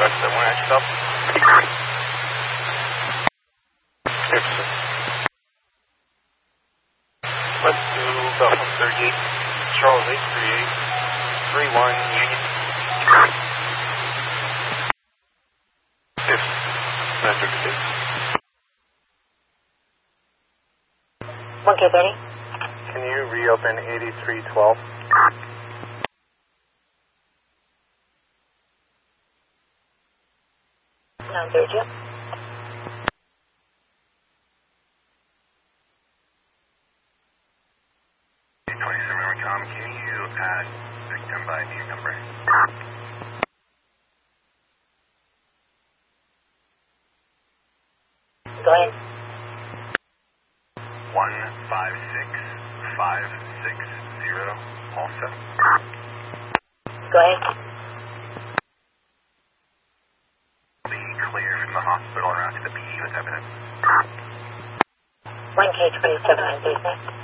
Stop. Let's do Belfast 38, Charles 838, 31 Union. 5th, Metro 6. 1K30. Can you reopen 8312? No, Sergio. Can you add victim by new number? Go ahead. 156560, also. Go ahead. Be clear from the hospital and out to the PD with evidence. 1K27 on 36.